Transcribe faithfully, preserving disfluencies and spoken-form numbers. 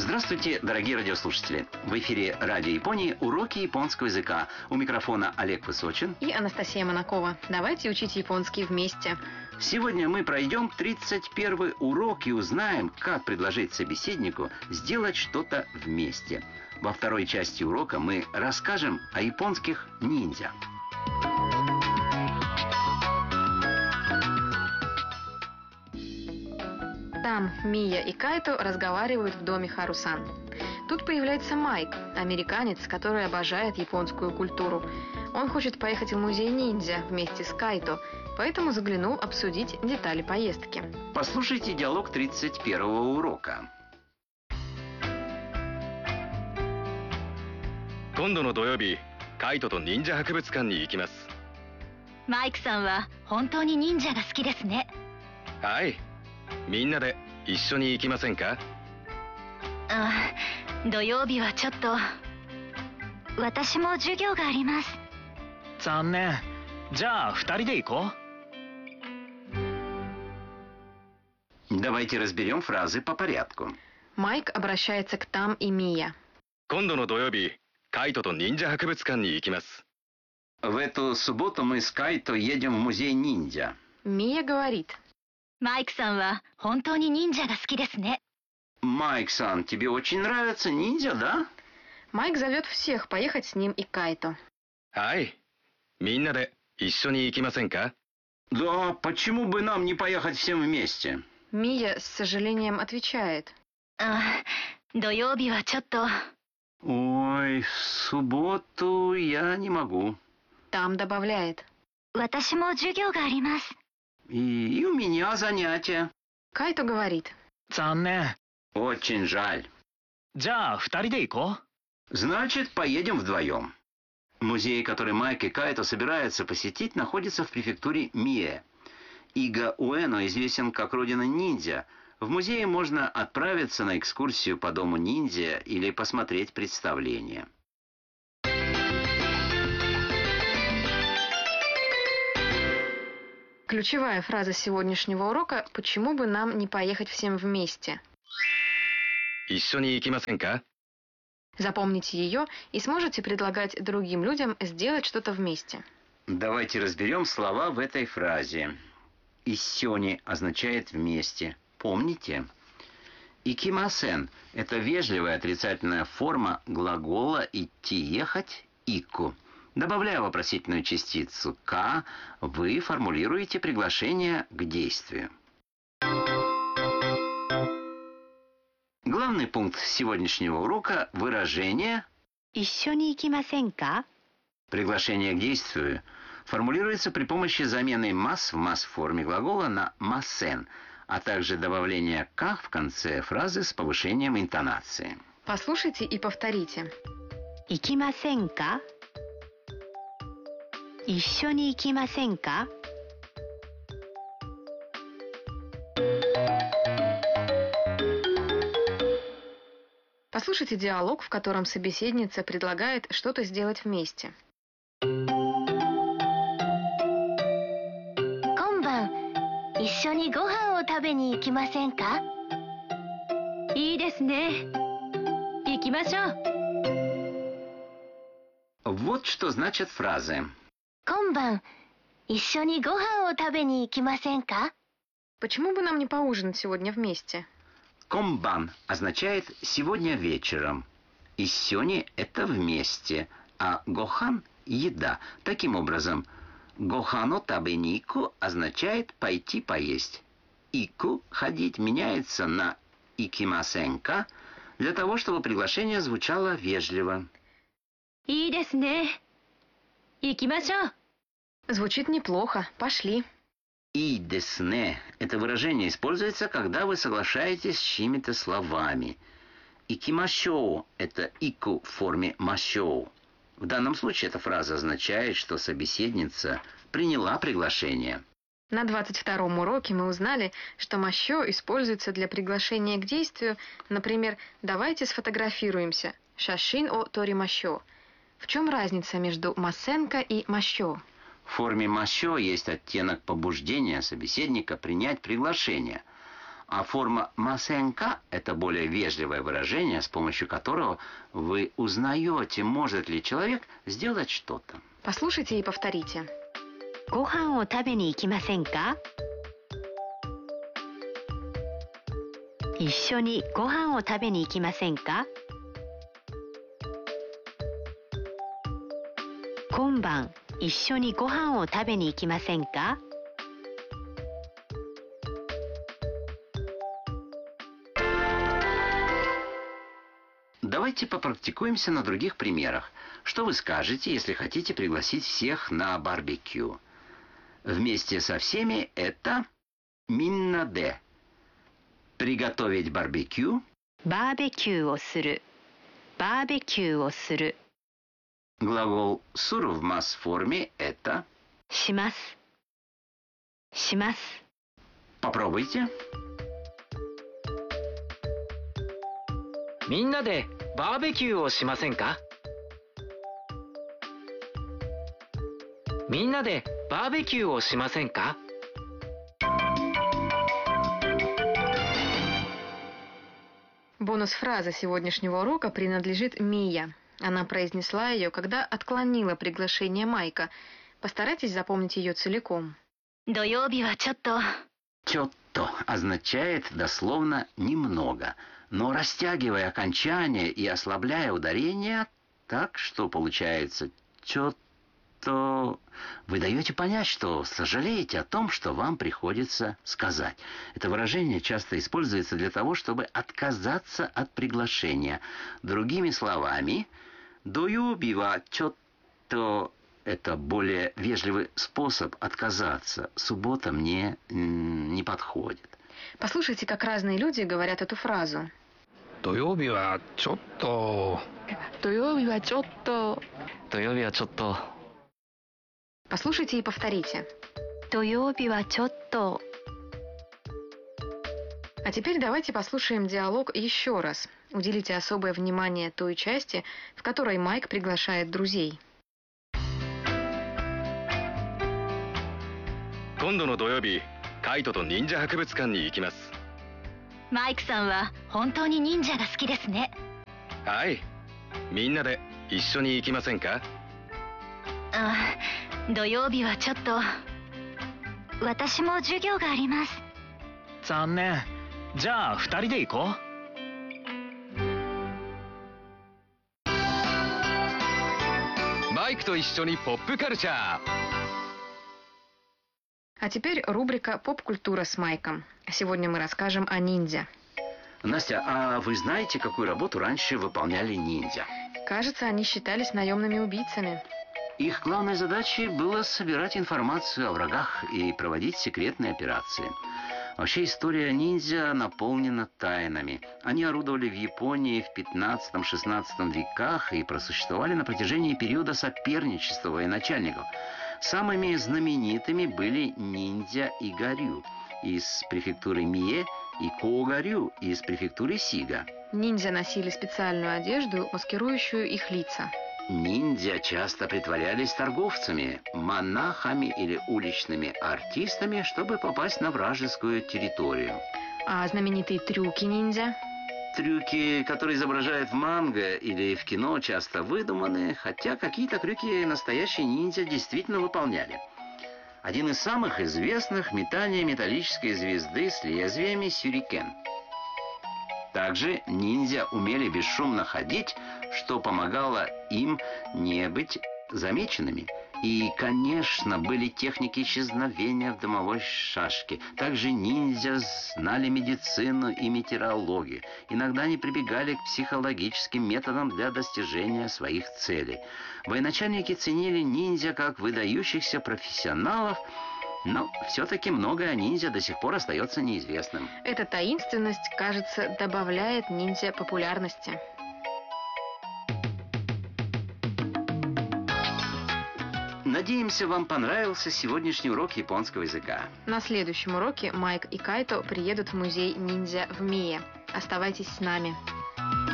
Здравствуйте, дорогие радиослушатели! В эфире Радио Японии уроки японского языка. У микрофона Олег Высочин и Анастасия Монакова. Давайте учить японский вместе. Сегодня мы пройдем тридцать первый урок и узнаем, как предложить собеседнику сделать что-то вместе. Во второй части урока мы расскажем о японских ниндзя. Там Мия и Кайто разговаривают в доме Харусан. Тут появляется Майк, американец, который обожает японскую культуру. Он хочет поехать в музей ниндзя вместе с Кайто, поэтому заглянул обсудить детали поездки. Послушайте диалог тридцать первого урока. 今度の土曜日、カイトと忍者博物館に行きます。 マイクさんは本当に忍者が好きですね。 はい。みんなで一緒に行きませんか？ あ、土曜日はちょっと。私も授業があります。 残念。じゃあ二人で行こう。 Давайте разберем фразы по порядку. Майк обращается к Там и Мия. 今度の土曜日、カイトと忍者博物館に行きます。 В эту субботу мы с Кайто едем в музей ниндзя. Мия говорит. マイクさんは本当に忍者が好きですね。 Майк-сан, тебе очень нравятся ниндзя, да? Майк зовет всех поехать с ним и Кайто. はい。みんなで一緒に行きませんか？ Да, почему бы нам не поехать всем вместе? Мия с сожалением отвечает. あ、土曜日はちょっと。 Ой, в субботу я не могу. Там добавляет. 私も授業がаります。 И, и у меня занятия. Кайто говорит. 残念。 Очень жаль. じゃあ二人で行こう。 Значит, поедем вдвоем. Музей, который Майк и Кайто собираются посетить, находится в префектуре Мие. Ига Уэно известен как родина ниндзя. В музее можно отправиться на экскурсию по дому ниндзя или посмотреть представление. Ключевая фраза сегодняшнего урока «Почему бы нам не поехать всем вместе?» 一緒に行きませんか？ Запомните ее и сможете предлагать другим людям сделать что-то вместе. Давайте разберем слова в этой фразе. «Иссёни» означает «вместе». Помните? «Икимасен» — это вежливая отрицательная форма глагола «идти», «ехать» «ику». Добавляя вопросительную частицу «ка», вы формулируете приглашение к действию. Главный пункт сегодняшнего урока – выражение 一緒に行きませんか? Приглашение к действию формулируется при помощи замены «мас» в «мас» форме глагола на «масен», а также добавления «ка» в конце фразы с повышением интонации. Послушайте и повторите. 行きませんか? 一緒に行きませんか? Послушайте диалог, в котором собеседница предлагает что-то сделать вместе. 今晩一緒にご飯を食べに行きませんか? いいですね。行きましょう。 Вот что значат фразы. 今晩一緒にご飯を食べに行きませんか? Почему бы нам не поужинать сегодня вместе? «Комбан» означает «сегодня вечером». «Иссёни» — это «вместе», а «гохан» — «еда». Таким образом, «гохано табенику» означает «пойти поесть». «Ику» — «ходить» меняется на «икимасенка» для того, чтобы приглашение звучало вежливо. いいですね。行きましょう。 Звучит неплохо. Пошли. «И десне» — это выражение используется, когда вы соглашаетесь с чьими-то словами. «Икимашоу» — это «ику» в форме «машоу». В данном случае эта фраза означает, что собеседница приняла приглашение. На двадцать втором уроке мы узнали, что «мащё» используется для приглашения к действию, например, «давайте сфотографируемся» – «шашин о торимащё». В чем разница между «масенка» и «мащё»? В форме «мащё» есть оттенок побуждения собеседника принять приглашение, А форма масенка – это более вежливое выражение, с помощью которого вы узнаете, может ли человек сделать что-то. Послушайте и повторите. ご飯を食べに行きませんか一緒にご飯を食べに行きませんか今晩一緒にご飯を食べに行きませんか Давайте попрактикуемся на других примерах. Что вы скажете, если хотите пригласить всех на барбекю? Вместе со всеми это миннаде. Приготовить барбекю. バーベキューをするバーベキューをする Глагол сур в масс-форме это しますします попробуйте. みんなでバーベキューをしませんかみんなでバーベキューをしませんか Бонус-фраза сегодняшнего урока принадлежит Мия. Она произнесла ее, когда отклонила приглашение Майка. Постарайтесь запомнить ее целиком. 土曜日はちょっと Чотто означает дословно «немного», но растягивая окончание и ослабляя ударение так, что получается «чотто», вы даете понять, что сожалеете о том, что вам приходится сказать. Это выражение часто используется для того, чтобы отказаться от приглашения. Другими словами, «доёби ва чотто» – это более вежливый способ отказаться. Суббота мне м, не подходит. Послушайте, как разные люди говорят эту фразу. 土曜日はちょっと «Тоёби ва чотто». 土曜日はちょっと Послушайте и повторите. 土曜日はちょっと А теперь давайте послушаем диалог еще раз. Уделите особое внимание той части, в которой Майк приглашает друзей. 今度の土曜日カイトと忍者博物館に行きます。 マイクさんは本当に忍者が好きですね。 はい、みんなで一緒に行きませんか？ あ、土曜日はちょっと私も授業があります。 残念。じゃあふたりで行こう。マイクと一緒にポップカルチャー。 А теперь рубрика «Поп-культура» с Майком. Сегодня мы расскажем о ниндзя. Настя, а вы знаете, какую работу раньше выполняли ниндзя? Кажется, они считались наемными убийцами. Их главной задачей было собирать информацию о врагах и проводить секретные операции. Вообще история ниндзя наполнена тайнами. Они орудовали в Японии в пятнадцатом-шестнадцатом веках и просуществовали на протяжении периода соперничества военачальников. Самыми знаменитыми были ниндзя Игарю из префектуры Мие и Коугарю из префектуры Сига. Ниндзя носили специальную одежду, маскирующую их лица. Ниндзя часто притворялись торговцами, монахами или уличными артистами, чтобы попасть на вражескую территорию. А знаменитые трюки ниндзя? Трюки, которые изображают в манго или в кино, часто выдуманы, хотя какие-то трюки настоящие ниндзя действительно выполняли. Один из самых известных – метание металлической звезды с лезвиями сюрикен. Также ниндзя умели бесшумно ходить, что помогало им не быть замеченными. И, конечно, были техники исчезновения в дымовой шашке. Также ниндзя знали медицину и метеорологию. Иногда они прибегали к психологическим методам для достижения своих целей. Военачальники ценили ниндзя как выдающихся профессионалов, но все-таки многое о ниндзя до сих пор остается неизвестным. Эта таинственность, кажется, добавляет ниндзя популярности. Надеемся, вам понравился сегодняшний урок японского языка. На следующем уроке Майк и Кайто приедут в музей ниндзя в Мие. Оставайтесь с нами.